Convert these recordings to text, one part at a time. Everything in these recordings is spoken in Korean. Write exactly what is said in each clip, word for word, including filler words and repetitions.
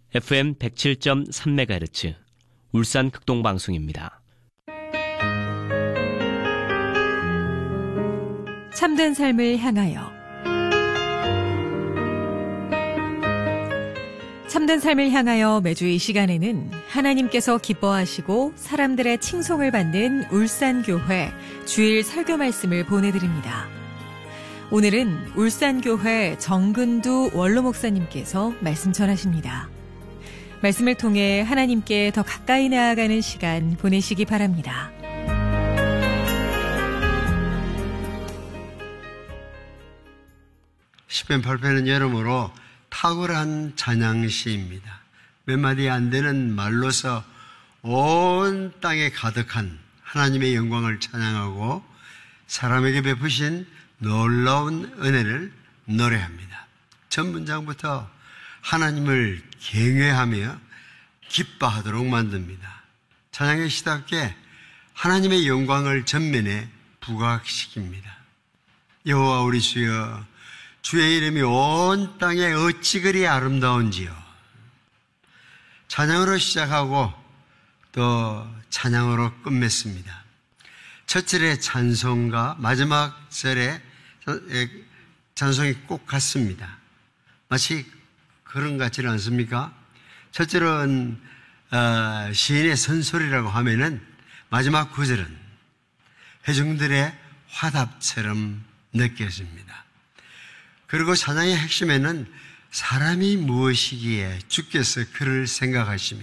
에프엠 백칠 점 삼 메가헤르츠 울산 극동방송입니다. 참된 삶을 향하여 참된 삶을 향하여 매주 이 시간에는 하나님께서 기뻐하시고 사람들의 칭송을 받는 울산교회 주일 설교 말씀을 보내드립니다. 오늘은 울산교회 정근두 원로 목사님께서 말씀 전하십니다. 말씀을 통해 하나님께 더 가까이 나아가는 시간 보내시기 바랍니다. 시편 팔 편은 여러모로 탁월한 찬양시입니다. 몇 마디 안 되는 말로서 온 땅에 가득한 하나님의 영광을 찬양하고 사람에게 베푸신 놀라운 은혜를 노래합니다. 첫 문장부터 하나님을 경외하며 기뻐하도록 만듭니다. 찬양의 시답게 하나님의 영광을 전면에 부각시킵니다. 여호와 우리 주여, 주의 이름이 온 땅에 어찌 그리 아름다운지요. 찬양으로 시작하고 또 찬양으로 끝맺습니다. 첫 절의 찬송과 마지막 절의 찬송이 꼭 같습니다. 마치 그런 것 같지는 않습니까? 첫 절은 어, 시인의 선소리라고 하면은 마지막 구절은 회중들의 화답처럼 느껴집니다. 그리고 찬양의 핵심에는 사람이 무엇이기에 주께서 그를 생각하시며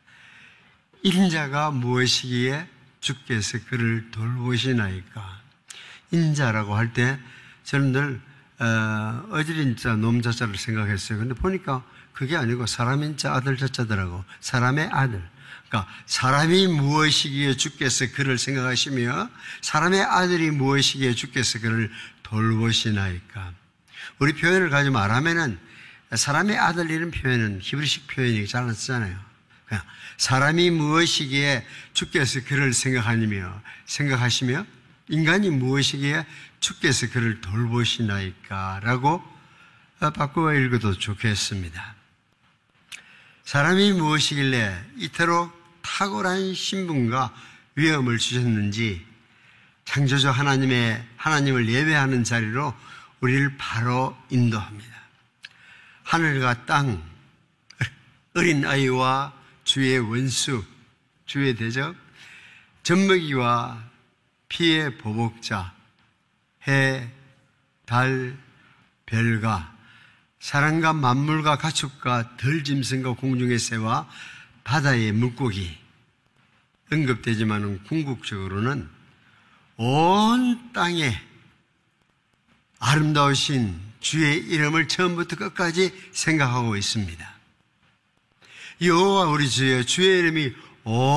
인자가 무엇이기에 주께서 그를 돌보시나이까. 인자라고 할 때 저는 늘 어, 어질인자 놈자자를 생각했어요. 근데 보니까 그게 아니고 사람인자 아들 자자더라고. 사람의 아들. 그러니까 사람이 무엇이기에 주께서 그를 생각하시며 사람의 아들이 무엇이기에 주께서 그를 돌보시나이까. 우리 표현을 가지고 말하면은 사람의 아들 이런 표현은 히브리식 표현이 잘 안 쓰잖아요. 그냥 사람이 무엇이기에 주께서 그를 생각하시며 생각하시며 인간이 무엇이기에 주께서 그를 돌보시나이까 라고 바꾸어 읽어도 좋겠습니다. 사람이 무엇이길래 이토록 탁월한 신분과 위엄을 주셨는지 창조주 하나님의 하나님을 예배하는 자리로 우리를 바로 인도합니다. 하늘과 땅, 어린 아이와 주의 원수, 주의 대적, 젖먹이와 피의 보복자, 해, 달, 별과 사람과 만물과 가축과 들짐승과 공중의 새와 바다의 물고기 언급되지만은 궁극적으로는 온 땅에 아름다우신 주의 이름을 처음부터 끝까지 생각하고 있습니다. 여호와 우리 주여, 주의 이름이 온